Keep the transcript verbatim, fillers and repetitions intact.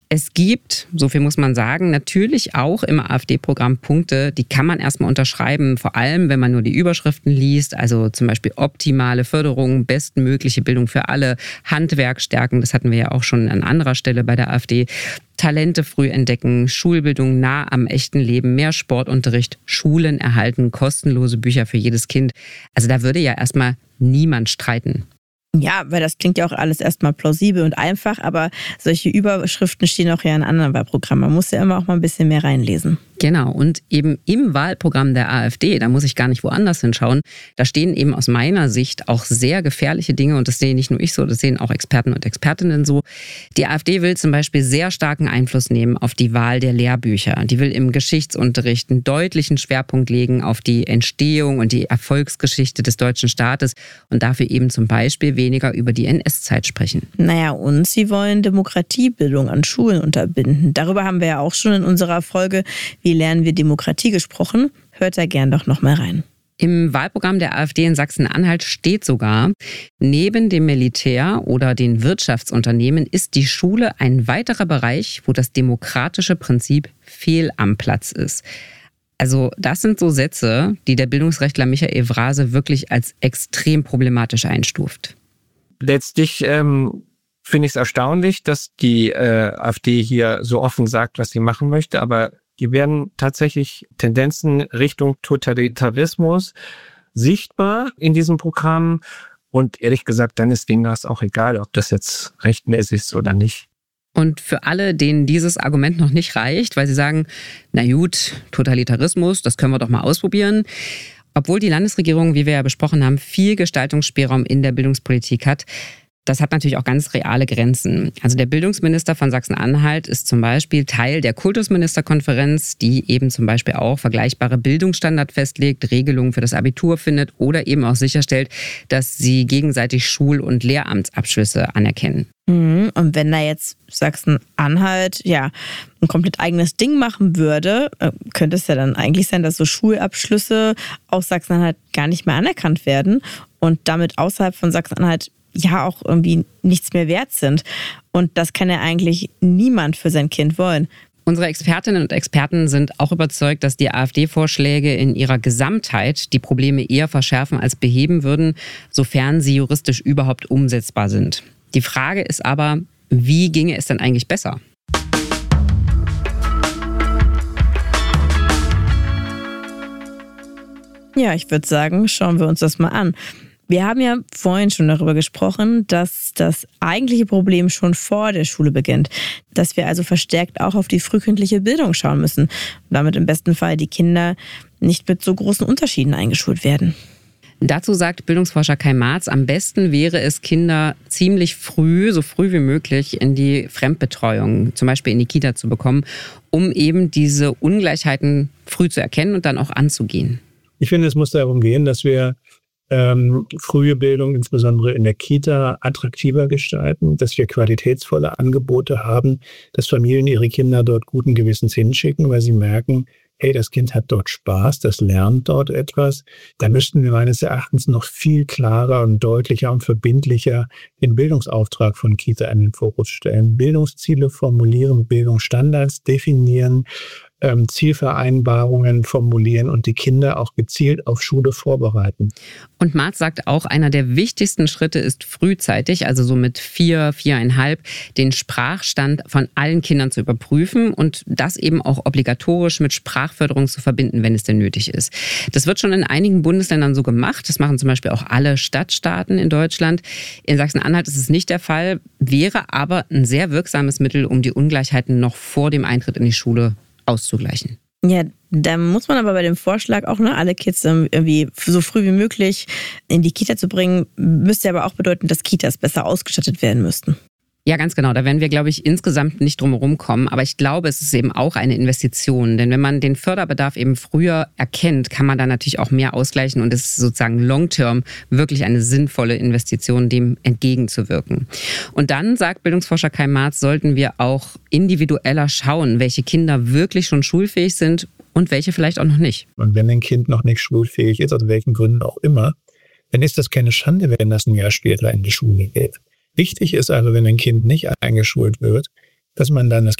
Es gibt, so viel muss man sagen, natürlich auch im AfD-Programm Punkte, die kann man erstmal unterschreiben, vor allem wenn man nur die Überschriften liest, also zum Beispiel optimale Förderung, bestmögliche Bildung für alle, Handwerk stärken, das hatten wir ja auch schon an anderer Stelle bei der AfD, Talente früh entdecken, Schulbildung nah am echten Leben, mehr Sportunterricht, Schulen erhalten, kostenlose Bücher für jedes Kind. Also da würde ja erstmal niemand streiten. Ja, weil das klingt ja auch alles erstmal plausibel und einfach, aber solche Überschriften stehen auch ja in anderen Wahlprogrammen. Man muss ja immer auch mal ein bisschen mehr reinlesen. Genau, und eben im Wahlprogramm der AfD, da muss ich gar nicht woanders hinschauen, da stehen eben aus meiner Sicht auch sehr gefährliche Dinge und das sehe nicht nur ich so, das sehen auch Experten und Expertinnen so. Die AfD will zum Beispiel sehr starken Einfluss nehmen auf die Wahl der Lehrbücher. Die will im Geschichtsunterricht einen deutlichen Schwerpunkt legen auf die Entstehung und die Erfolgsgeschichte des deutschen Staates und dafür eben zum Beispiel weniger über die N S-Zeit sprechen. Naja, und sie wollen Demokratiebildung an Schulen unterbinden. Darüber haben wir ja auch schon in unserer Folge Wie lernen wir Demokratie gesprochen? Hört da gern doch noch mal rein. Im Wahlprogramm der AfD in Sachsen-Anhalt steht sogar, neben dem Militär oder den Wirtschaftsunternehmen ist die Schule ein weiterer Bereich, wo das demokratische Prinzip fehl am Platz ist. Also das sind so Sätze, die der Bildungsrechtler Michael Wrase wirklich als extrem problematisch einstuft. Letztlich ähm, finde ich es erstaunlich, dass die äh, AfD hier so offen sagt, was sie machen möchte, aber hier werden tatsächlich Tendenzen Richtung Totalitarismus sichtbar in diesem Programm. Und ehrlich gesagt, dann ist denen das auch egal, ob das jetzt rechtmäßig ist oder nicht. Und für alle, denen dieses Argument noch nicht reicht, weil sie sagen, na gut, Totalitarismus, das können wir doch mal ausprobieren. Obwohl die Landesregierung, wie wir ja besprochen haben, viel Gestaltungsspielraum in der Bildungspolitik hat, das hat natürlich auch ganz reale Grenzen. Also der Bildungsminister von Sachsen-Anhalt ist zum Beispiel Teil der Kultusministerkonferenz, die eben zum Beispiel auch vergleichbare Bildungsstandards festlegt, Regelungen für das Abitur findet oder eben auch sicherstellt, dass sie gegenseitig Schul- und Lehramtsabschlüsse anerkennen. Und wenn da jetzt Sachsen-Anhalt ja ein komplett eigenes Ding machen würde, könnte es ja dann eigentlich sein, dass so Schulabschlüsse aus Sachsen-Anhalt gar nicht mehr anerkannt werden und damit außerhalb von Sachsen-Anhalt ja auch irgendwie nichts mehr wert sind. Und das kann ja eigentlich niemand für sein Kind wollen. Unsere Expertinnen und Experten sind auch überzeugt, dass die AfD-Vorschläge in ihrer Gesamtheit die Probleme eher verschärfen als beheben würden, sofern sie juristisch überhaupt umsetzbar sind. Die Frage ist aber, wie ginge es denn eigentlich besser? Ja, ich würde sagen, schauen wir uns das mal an. Wir haben ja vorhin schon darüber gesprochen, dass das eigentliche Problem schon vor der Schule beginnt. Dass wir also verstärkt auch auf die frühkindliche Bildung schauen müssen. Und damit im besten Fall die Kinder nicht mit so großen Unterschieden eingeschult werden. Dazu sagt Bildungsforscher Kai Marz, am besten wäre es, Kinder ziemlich früh, so früh wie möglich in die Fremdbetreuung, zum Beispiel in die Kita zu bekommen, um eben diese Ungleichheiten früh zu erkennen und dann auch anzugehen. Ich finde, es muss darum gehen, dass wir ähm, frühe Bildung, insbesondere in der Kita, attraktiver gestalten, dass wir qualitätsvolle Angebote haben, dass Familien ihre Kinder dort guten Gewissens hinschicken, weil sie merken, hey, das Kind hat dort Spaß, das lernt dort etwas. Da müssten wir meines Erachtens noch viel klarer und deutlicher und verbindlicher den Bildungsauftrag von Kita in den Fokus stellen. Bildungsziele formulieren, Bildungsstandards definieren, ähm, Zielvereinbarungen formulieren und die Kinder auch gezielt auf Schule vorbereiten. Und Marz sagt auch, einer der wichtigsten Schritte ist frühzeitig, also so mit vier, viereinhalb, den Sprachstand von allen Kindern zu überprüfen und das eben auch obligatorisch mit Sprachförderung zu verbinden, wenn es denn nötig ist. Das wird schon in einigen Bundesländern so gemacht. Das machen zum Beispiel auch alle Stadtstaaten in Deutschland. In Sachsen-Anhalt ist es nicht der Fall, wäre aber ein sehr wirksames Mittel, um die Ungleichheiten noch vor dem Eintritt in die Schule auszugleichen. Ja, da muss man aber bei dem Vorschlag auch, ne, alle Kids irgendwie so früh wie möglich in die Kita zu bringen, müsste aber auch bedeuten, dass Kitas besser ausgestattet werden müssten. Ja, ganz genau. Da werden wir, glaube ich, insgesamt nicht drum herum kommen. Aber ich glaube, es ist eben auch eine Investition. Denn wenn man den Förderbedarf eben früher erkennt, kann man da natürlich auch mehr ausgleichen. Und es ist sozusagen long-term wirklich eine sinnvolle Investition, dem entgegenzuwirken. Und dann, sagt Bildungsforscher Kai Marz, sollten wir auch individueller schauen, welche Kinder wirklich schon schulfähig sind und welche vielleicht auch noch nicht. Und wenn ein Kind noch nicht schulfähig ist, aus welchen Gründen auch immer, dann ist das keine Schande, wenn das ein Jahr später in die Schule geht. Wichtig ist also, wenn ein Kind nicht eingeschult wird, dass man dann das